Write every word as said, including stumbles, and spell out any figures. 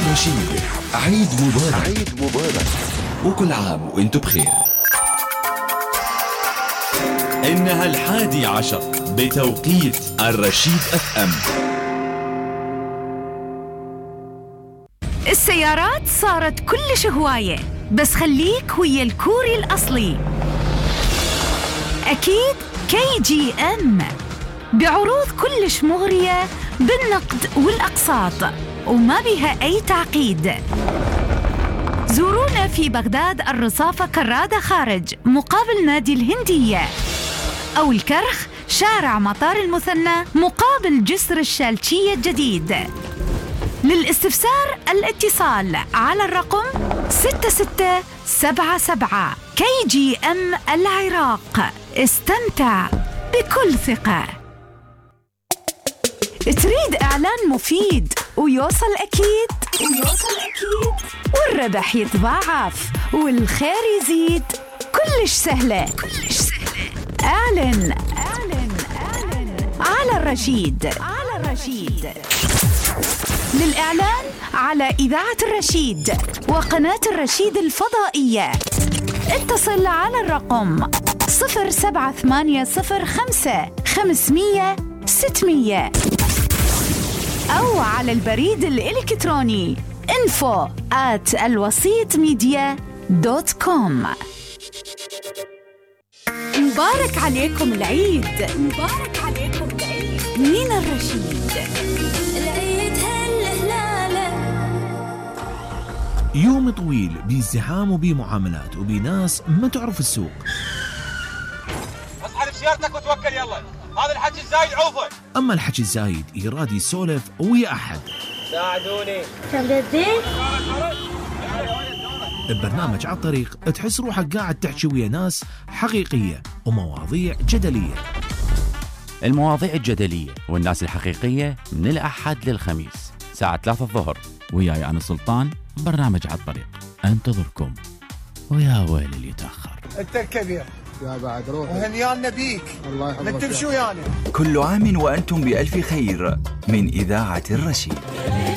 الرشيد عيد مبارك. عيد مبارك وكل عام وانتم بخير. إنها الحادي عشر بتوقيت الرشيد اف ام. السيارات صارت كلش هواية، بس خليك ويا الكوري الأصلي. أكيد كي جي ام بعروض كلش مغرية بالنقد والأقساط وما بها أي تعقيد. زورونا في بغداد الرصافة كرادة خارج مقابل نادي الهندية، أو الكرخ شارع مطار المثنى مقابل جسر الشالشية الجديد. للاستفسار الاتصال على الرقم ستة ستة سبعة سبعة. كي جي ام العراق، استمتع بكل ثقة. تريد إعلان مفيد ويوصل أكيد ويوصل أكيد والربح يتضاعف والخير يزيد؟ كلش سهلة كلش سهلة. اعلن اعلن اعلن على الرشيد على الرشيد. للإعلان على إذاعة الرشيد وقناة الرشيد الفضائية اتصل على الرقم صفر سبعة ثمانية صفر خمسة خمسمية ستمية أو على البريد الإلكتروني info at الوسيط ميديا دوت كوم. مبارك عليكم العيد، مبارك عليكم العيد من الرشيد. العيد هالهلالة. يوم طويل بازدحام وبمعاملات وبناس ما تعرف السوق. اصحى بسيارتك وتوكل يلا، هذا الحكي الزايد عوفه. اما الحكي الزايد يراد يسولف ويا احد. ساعدوني. تبدأ ببرنامج على الطريق تحس روحك قاعد تحكي ويا ناس حقيقية ومواضيع جدلية. المواضيع الجدلية والناس الحقيقية من الأحد للخميس ساعة ثلاثة الظهر، وياي أنا سلطان. برنامج على الطريق انتظركم، ويا ويل اللي يتأخر. انت الكبير يا بعد روح وهنيانا بيك. الله يحفظك. انت بشو يعني؟ كل عام وأنتم بألف خير من إذاعة الرشيد.